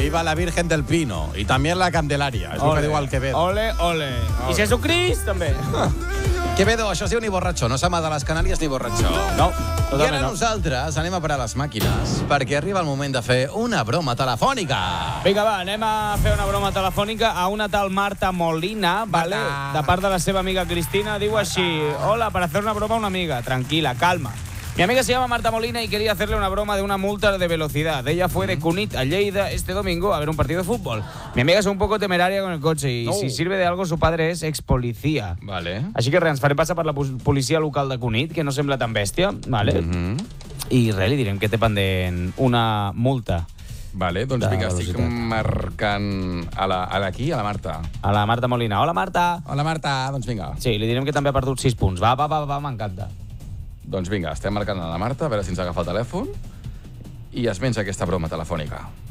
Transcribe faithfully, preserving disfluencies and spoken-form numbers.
viva la Virgen del Pino y también la Candelaria. És el que diu el Quevedo. Ole, ole. I Jesucrist, també. Quevedo, això es diu ni borratxo. No s'ama de les Canàries ni borratxo. No, I totalment ara no. nosaltres anem a parar les màquines perquè arriba el moment de fer una broma telefònica. Vinga, va, anem a fer una broma telefònica a una tal Marta Molina, vale? De part de la seva amiga Cristina. Diu així: hola, para hacer una broma a una amiga. Tranquila, calma. Mi amiga se llama Marta Molina y quería hacerle una broma de una multa de velocidad. Ella fue de Cunit a Lleida este domingo a ver un partido de fútbol. Mi amiga es un poco temeraria con el coche y Oh. si sirve de algo su padre es ex policía. Vale. Així que res, ens farem passar per la pol- policia local de Cunit, que no sembla tan bèstia, vale? Mhm. I res, li direm que té pendent una multa Vale, doncs De vinga, estic velocitat. marcant a la, a la qui? A la Marta. a la Marta Molina. Hola, Marta. Hola, Marta. Doncs vinga. Sí, li direm que també ha perdut sis punts. Va, va, va, va, m'encanta. Doncs vinga, estem marcant a la Marta, a veure si ens agafa el telèfon i es menja aquesta broma telefònica.